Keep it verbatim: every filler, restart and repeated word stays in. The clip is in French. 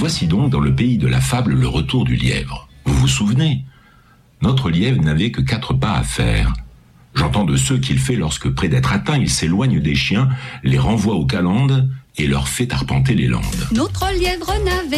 voici donc dans le pays de la fable le retour du lièvre. Vous vous souvenez ? Notre lièvre n'avait que quatre pas à faire. J'entends de ceux qu'il fait lorsque, près d'être atteint, il s'éloigne des chiens, les renvoie aux calendes et leur fait arpenter les landes. Notre lièvre n'avait